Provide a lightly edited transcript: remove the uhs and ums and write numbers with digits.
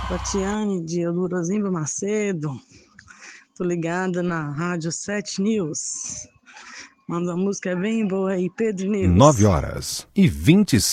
Tatiane de Eldorozimba Macedo. Tô ligada na Rádio 7 News. Manda uma música bem boa aí, Pedro News. 9h20